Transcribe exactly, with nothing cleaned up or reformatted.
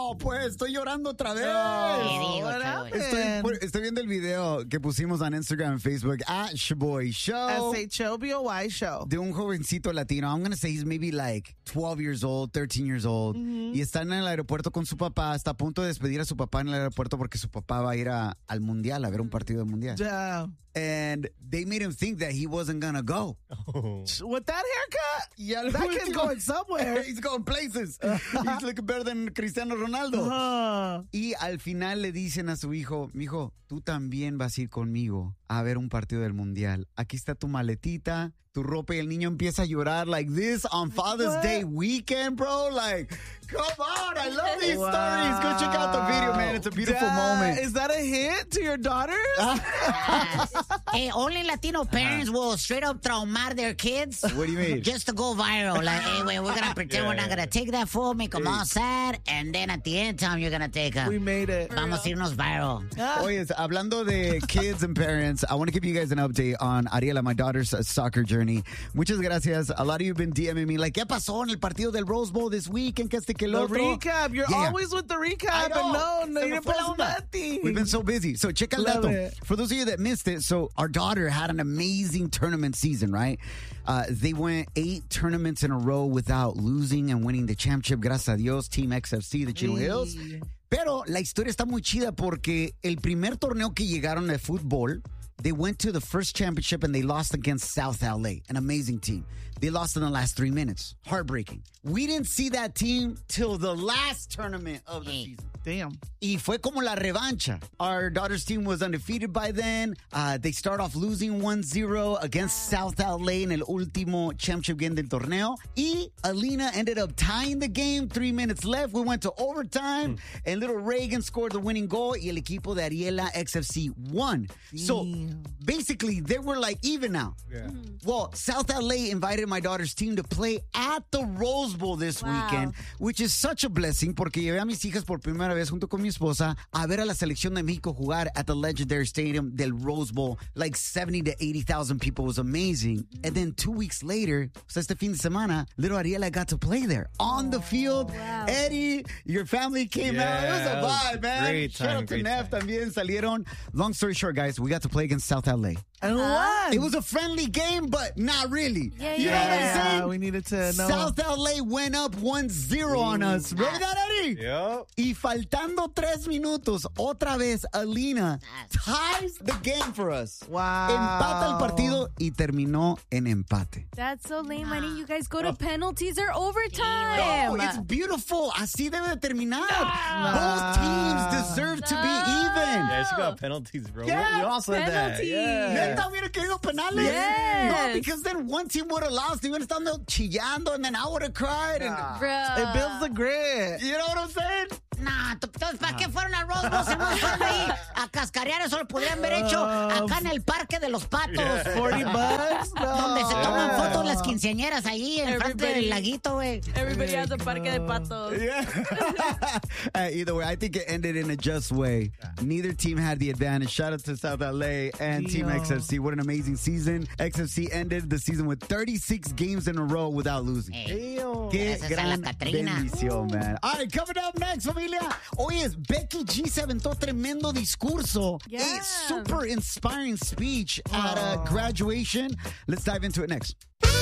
No, pues estoy llorando otra vez. Oh, what happened? Estoy, estoy viendo el video que pusimos en Instagram and Facebook at Shaboy Show. S H O B O Y Show. De un jovencito latino. I'm going to say he's maybe like twelve years old, thirteen years old. Mm-hmm. Y está en el aeropuerto con su papá. Está a punto de despedir a su papá en el aeropuerto porque su papá va a ir a, al mundial, a ver un partido del mundial. Yeah. And they made him think that he wasn't going to go. Oh. With that haircut? Yeah, That kid's going somewhere. He's going places. He's looking better than Cristiano Ronaldo. Uh, Y al final le dicen a su hijo, mijo, tú también vas a ir conmigo a ver un partido del mundial. Aquí está tu maletita, tu ropa, y el niño empieza a llorar like this on Father's What? Day weekend, bro. Like, come on, I love these Wow. stories. Go check out the video, man. It's a beautiful Dad, moment. Is that a hint to your daughters? Yes. Hey, only Latino parents will straight up traumar their kids. What do you mean? Just to go viral. Like, hey, wait, we're going to pretend Yeah, we're not yeah. going to take that fool, make them all sad, and then at the end time, you're going to take them. We made it. Vamos a irnos viral. Oye, hablando de kids and parents, I want to give you guys an update on Ariela, my daughter's uh, soccer journey. Muchas gracias. A lot of you have been DMing me like, ¿qué pasó en el partido del Rose Bowl this week? ¿En qué este que el The otro? recap. You're Yeah. always with the I recap. know. And no, no, Se you me didn't fue la post onda. nothing. We've been so busy. So check el Love dato. it. For those of you that missed it, so our daughter had an amazing tournament season, right? Uh, they went eight tournaments in a row without losing and winning the championship. Gracias a Dios, Team X F C de Chino Hills. Pero la historia está muy chida porque el primer torneo que llegaron de fútbol, they went to the first championship and they lost against South L A, an amazing team. They lost in the last three minutes. Heartbreaking. We didn't see that team till the last tournament of the season. Damn. Y fue como la revancha. Our daughter's team was undefeated by then. Uh, they start off losing one zero against South L A en el último championship game del torneo. Y Alina ended up tying the game. Three minutes left. We went to overtime. Mm. And little Reagan scored the winning goal. Y el equipo de Ariela X F C won. So Damn. basically, they were like even now. Yeah. Well, South L A invited my daughter's team to play at the Rose Bowl this Wow. weekend, which is such a blessing porque llevé a mis hijas por primera vez junto con mi esposa a ver a la selección de México jugar at the legendary stadium del Rose Bowl. Like seventy to eighty thousand people. It was amazing. And then two weeks later, o sea, este fin de semana, little Ariela got to play there on the field. wow. Eddie, your family came out. It was Yeah, a it was vibe, man. great Shout time, out to great Neff time. también salieron. Long story short, guys, we got to play against South L A. And what? It was a friendly game, but not really. Yeah, you know yeah, what I'm yeah, saying? we needed to know. South L A went up one zero on us. Remember that, Eddie? Yep. Y faltando tres minutos, otra vez, Alina ties the game for us. Wow. Empata el partido y terminó en empate. That's so lame. Why didn't you guys go to penalties or overtime? No, it's beautiful. Así debe de terminar. Both teams deserve to be even. Yeah, she got penalties, bro. Yeah, we also had that. penalties. Yeah. Neta, hubiera querido penales. Yes. No, because then one team would have lost. They would have estado chillando, and then I would have cried. And, Bruh. It builds the grit. you know what I'm saying? Nah, t- entonces, ¿para qué fueron a Rose Bowl si no fueron ahí a cascarear? Eso lo podrían haber hecho acá en el Parque de los Patos. forty bucks? No. Donde se toman Yeah. fotos las quinceañeras ahí en frente Everybody- del laguito, güey. Everybody has a parque de patos. Yeah. Uh, either way, I think it ended in a just way. Neither team had the advantage. Shout out to South L A and Team Dio. X F C. What an amazing season. X F C ended the season with thirty-six games in a row without losing. Hey, Damn. Qué Gracias a la gran Catrina. bendición, man. All right, coming up next, familia. Hoy es Becky G se aventó tremendo discurso. Yeah. A super inspiring speech at a graduation. Let's dive into it next.